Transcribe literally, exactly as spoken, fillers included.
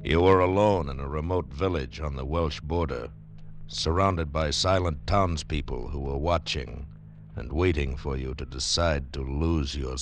You were alone in a remote village on the Welsh border, surrounded by silent townspeople who were watching and waiting for you to decide to lose your